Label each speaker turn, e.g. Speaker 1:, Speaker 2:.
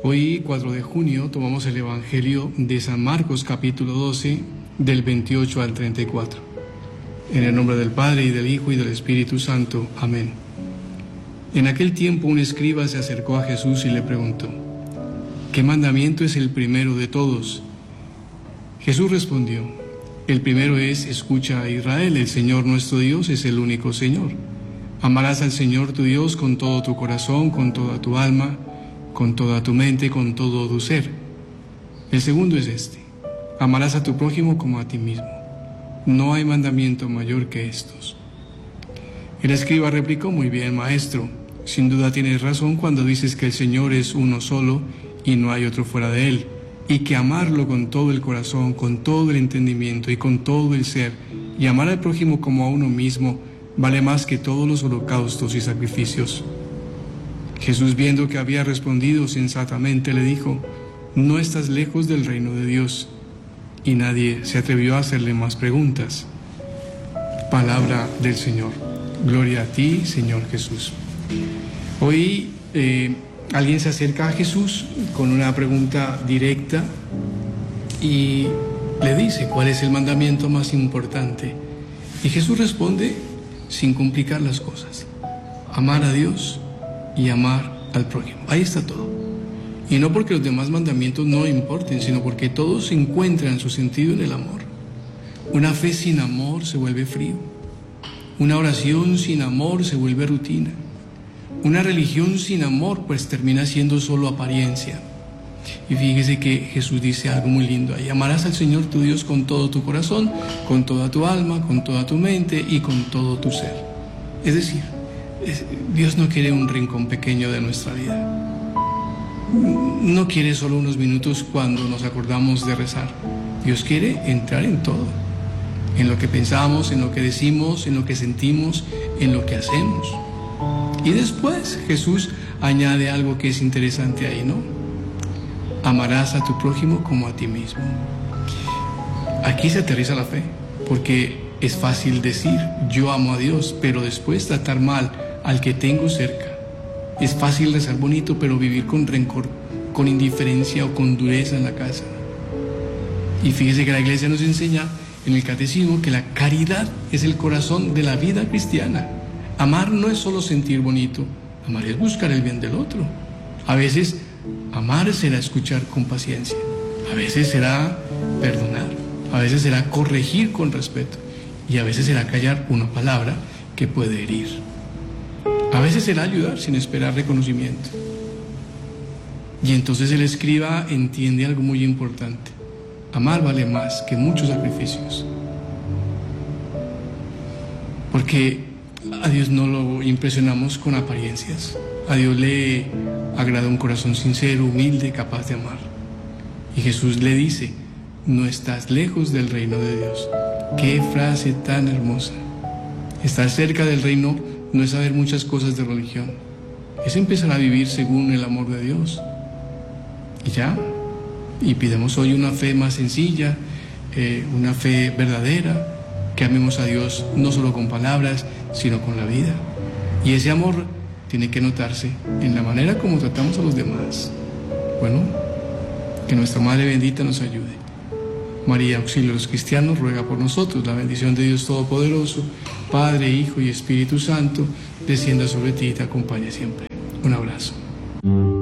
Speaker 1: Hoy, 4 de junio, tomamos el Evangelio de San Marcos, capítulo 12, del 28 al 34. En el nombre del Padre, y del Hijo, y del Espíritu Santo. Amén. En aquel tiempo un escriba se acercó a Jesús y le preguntó: ¿qué mandamiento es el primero de todos? Jesús respondió: el primero es: escucha a Israel, el Señor nuestro Dios es el único Señor. Amarás al Señor tu Dios con todo tu corazón, con toda tu alma, con toda tu mente, con todo tu ser. El segundo es este: amarás a tu prójimo como a ti mismo. No hay mandamiento mayor que estos. El escriba replicó: muy bien, maestro, sin duda tienes razón cuando dices que el Señor es uno solo y no hay otro fuera de Él, y que amarlo con todo el corazón, con todo el entendimiento y con todo el ser, y amar al prójimo como a uno mismo, vale más que todos los holocaustos y sacrificios. Jesús, viendo que había respondido sensatamente, le dijo: no estás lejos del reino de Dios. Y nadie se atrevió a hacerle más preguntas. Palabra del Señor. Gloria a ti, Señor Jesús. Hoy alguien se acerca a Jesús con una pregunta directa y le dice: ¿cuál es el mandamiento más importante? Y Jesús responde sin complicar las cosas: amar a Dios y amar al prójimo. Ahí está todo. Y no porque los demás mandamientos no importen, sino porque todos encuentran su sentido en el amor. Una fe sin amor se vuelve frío. Una oración sin amor se vuelve rutina. Una religión sin amor pues termina siendo solo apariencia. Y fíjese que Jesús dice algo muy lindo ahí: amarás al Señor tu Dios con todo tu corazón, con toda tu alma, con toda tu mente y con todo tu ser. Es decir, Dios no quiere un rincón pequeño de nuestra vida. No quiere solo unos minutos cuando nos acordamos de rezar. Dios quiere entrar en todo, en lo que pensamos, en lo que decimos, en lo que sentimos, en lo que hacemos. Y después Jesús añade algo que es interesante ahí, ¿no? Amarás a tu prójimo como a ti mismo. Aquí se aterriza la fe, porque es fácil decir yo amo a Dios, pero después tratar mal al que tengo cerca. Es fácil rezar bonito, pero vivir con rencor, con indiferencia o con dureza en la casa. Y fíjese que la Iglesia nos enseña en el Catecismo que la caridad es el corazón de la vida cristiana. Amar no es solo sentir bonito, amar es buscar el bien del otro. A veces amar será escuchar con paciencia, a veces será perdonar, a veces será corregir con respeto, y a veces será callar una palabra que puede herir. A veces será ayudar sin esperar reconocimiento. Y entonces el escriba entiende algo muy importante: amar vale más que muchos sacrificios. Porque a Dios no lo impresionamos con apariencias. A Dios le agrada un corazón sincero, humilde, capaz de amar. Y Jesús le dice: no estás lejos del reino de Dios. ¡Qué frase tan hermosa! Estar cerca del reino no es saber muchas cosas de religión, es empezar a vivir según el amor de Dios. Y ya, y pidamos hoy una fe más sencilla, una fe verdadera, que amemos a Dios no solo con palabras, sino con la vida. Y ese amor tiene que notarse en la manera como tratamos a los demás. Bueno, que nuestra Madre bendita nos ayude. María, auxilio de los cristianos, ruega por nosotros. La bendición de Dios Todopoderoso, Padre, Hijo y Espíritu Santo, descienda sobre ti y te acompañe siempre. Un abrazo.